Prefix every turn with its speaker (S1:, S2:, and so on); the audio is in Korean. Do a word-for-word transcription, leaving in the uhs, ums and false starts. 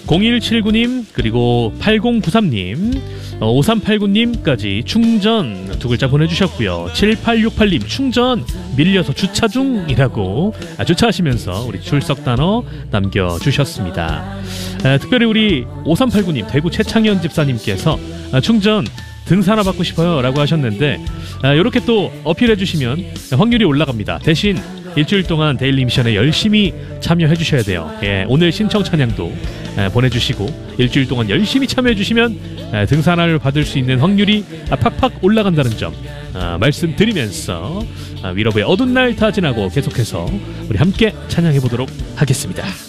S1: 공일칠구 님 그리고 팔공구삼 님 어, 오삼팔구 님까지 충전 두 글자 보내주셨고요. 칠팔육팔 님 충전 밀려서 주차 중이라고 아, 주차하시면서 우리 출석 단어 남겨주셨습니다. 아, 특별히 우리 오삼팔구 님 대구 최창현 집사님께서 아, 충전 등산화 받고 싶어요 라고 하셨는데 아, 이렇게 또 어필해 주시면 확률이 올라갑니다. 대신 일주일 동안 데일리 미션에 열심히 참여해 주셔야 돼요. 예, 오늘 신청 찬양도 예, 보내주시고 일주일 동안 열심히 참여해 주시면 예, 등산화를 받을 수 있는 확률이 아, 팍팍 올라간다는 점 아, 말씀드리면서 아, 위러브의 어두운 날 다 지나고 계속해서 우리 함께 찬양해 보도록 하겠습니다.